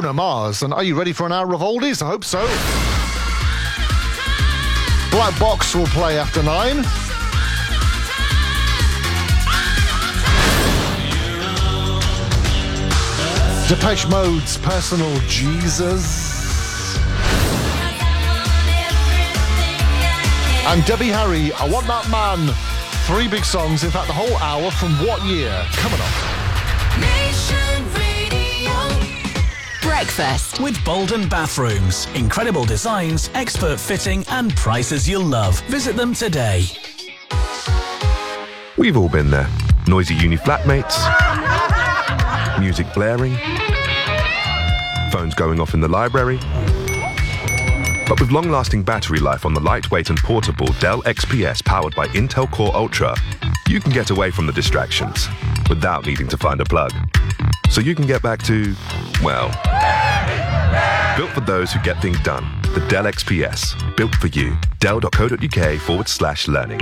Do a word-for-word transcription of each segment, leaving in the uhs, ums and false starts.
Bruno Mars. And are you ready for an hour of oldies? I hope so. Black Box will play after nine. Depeche Mode's Personal Jesus. And Debbie Harry, I Want That Man. Three big songs, in fact, the whole hour from what year? Coming up. Nation Radio. Breakfast with Bolden Bathrooms. Incredible designs, expert fitting, and prices you'll love. Visit them today. We've all been there. Noisy uni flatmates, music blaring, phones going off in the library. But with long-lasting battery life on the lightweight and portable Dell X P S powered by Intel Core Ultra, you can get away from the distractions without needing to find a plug. So you can get back to, well, built for those who get things done. The Dell X P S, built for you. Dell.co.uk forward slash learning.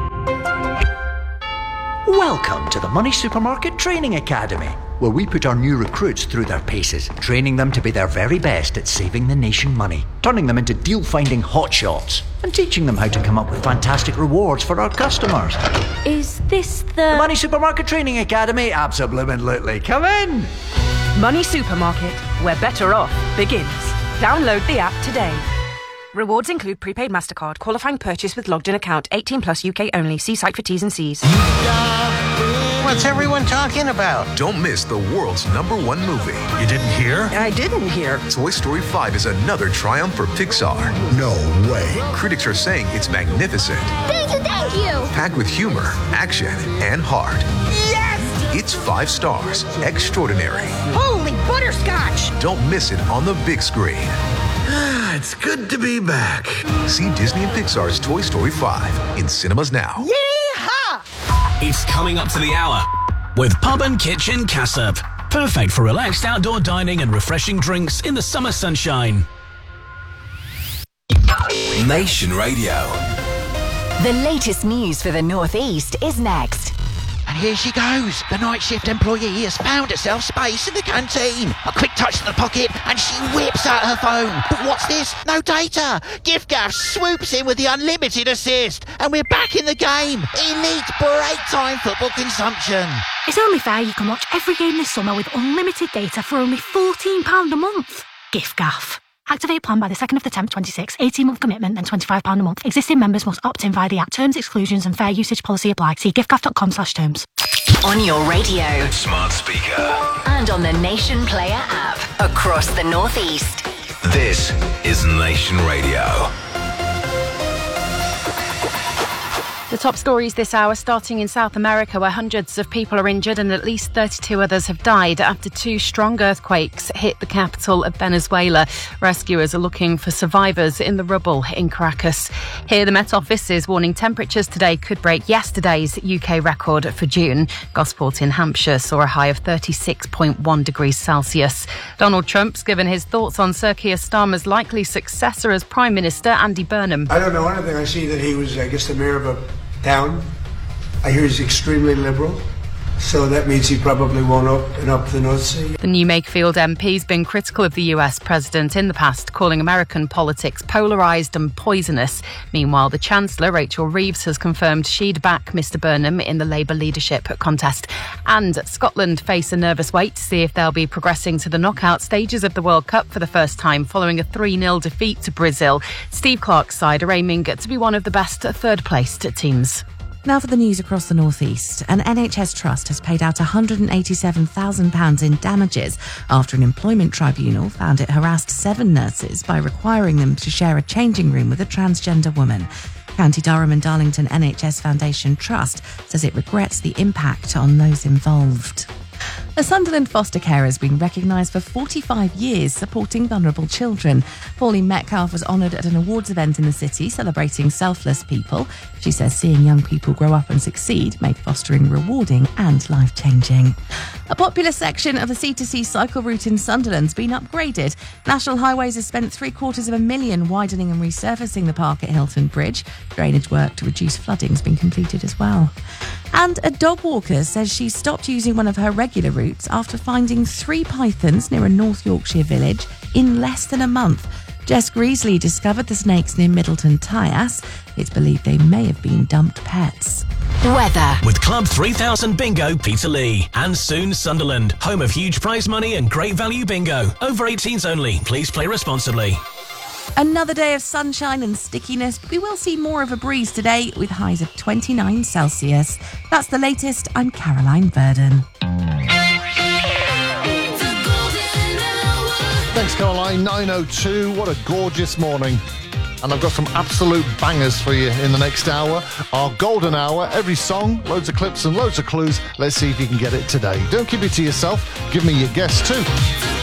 Welcome to the Money Supermarket Training Academy, where we put our new recruits through their paces, training them to be their very best at saving the nation money, turning them into deal-finding hotshots, and teaching them how to come up with fantastic rewards for our customers. Is this the... The Money Supermarket Training Academy? Absolutely. Come in! Money Supermarket, where better off begins. Download the app today. Rewards include prepaid MasterCard, qualifying purchase with logged-in account, eighteen plus U K only. See site for T's and C's. What's everyone talking about? Don't miss the world's number one movie. You didn't hear? I didn't hear. Toy Story five is another triumph for Pixar. No way. Critics are saying it's magnificent. Thank you, thank you. Packed with humor, action, and heart. Yes! It's five stars. Extraordinary. Holy butterscotch! Don't miss it on the big screen. It's good to be back. See Disney and Pixar's Toy Story five in cinemas now. Yeehaw! It's coming up to the hour with Pub and Kitchen Cassup. Perfect for relaxed outdoor dining and refreshing drinks in the summer sunshine. Nation Radio. The latest news for the North East is next. And here she goes. The night shift employee has found herself space in the canteen. A quick touch to the pocket and she whips out her phone. But what's this? No data. GiftGaff swoops in with the unlimited assist. And we're back in the game. Elite break time football consumption. It's only fair you can watch every game this summer with unlimited data for only fourteen pounds a month. GiftGaff. Activate plan by the second of the tenth, twenty-six. eighteen month commitment, then twenty-five pounds a month. Existing members must opt in via the app. Terms, exclusions and fair usage policy apply. See giftgaff.com slash terms. On your radio. Smart speaker. And on the Nation Player app. Across the North East. This is Nation Radio. The top stories this hour, starting in South America, where hundreds of people are injured and at least thirty-two others have died after two strong earthquakes hit the capital of Venezuela. Rescuers are looking for survivors in the rubble in Caracas. Here, the Met Office is warning temperatures today could break yesterday's U K record for June. Gosport in Hampshire saw a high of thirty-six point one degrees Celsius. Donald Trump's given his thoughts on Sir Keir Starmer's likely successor as Prime Minister, Andy Burnham. I don't know anything. I see that he was, I guess, the mayor of a town. I hear he's extremely liberal, so that means he probably won't open up the North Sea. The new Makefield M P's been critical of the U S president in the past, calling American politics polarised and poisonous. Meanwhile, the Chancellor, Rachel Reeves, has confirmed she'd back Mr Burnham in the Labour leadership contest. And Scotland face a nervous wait to see if they'll be progressing to the knockout stages of the World Cup for the first time following a three nil defeat to Brazil. Steve Clarke's side are aiming to be one of the best third-placed teams. Now for the news across the North East. An N H S trust has paid out one hundred eighty-seven thousand pounds in damages after an employment tribunal found it harassed seven nurses by requiring them to share a changing room with a transgender woman. County Durham and Darlington N H S Foundation Trust says it regrets the impact on those involved. A Sunderland foster carer has been recognised for forty-five years supporting vulnerable children. Pauline Metcalfe was honoured at an awards event in the city celebrating selfless people. She says seeing young people grow up and succeed made fostering rewarding and life-changing. A popular section of the C two C cycle route in Sunderland's been upgraded. National Highways has spent three quarters of a million widening and resurfacing the park at Hilton Bridge. Drainage work to reduce flooding has been completed as well. And a dog walker says she stopped using one of her regular routes after finding three pythons near a North Yorkshire village in less than a month. Jess Greasley discovered the snakes near Middleton Tyas. It's believed they may have been dumped pets. Weather. With Club three thousand Bingo Peterlee and soon Sunderland, home of huge prize money and great value bingo. Over eighteens only. Please play responsibly. Another day of sunshine and stickiness. We will see more of a breeze today with highs of twenty-nine Celsius. That's the latest. I'm Caroline Verdon. Thanks, Caroline. nine oh two. What a gorgeous morning. And I've got some absolute bangers for you in the next hour. Our golden hour. Every song, loads of clips and loads of clues. Let's see if you can get it today. Don't keep it to yourself. Give me your guess too.